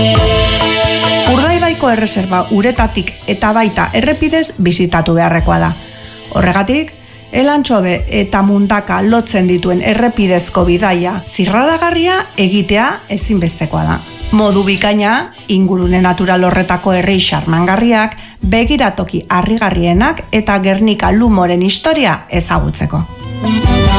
Urdaibaiko erreserba uretatik eta baita errepidez bisitatu beharrekoa da. Horregatik, Elantxobe eta Mundaka lotzen dituen errepidezko bidaia zirraragarria egitea ezinbestekoa da. Modu bikaina, ingurune natural horretako herri xarmangarriak, begiratoki harrigarrienak eta Gernika Lumoren historia ezagutzeko.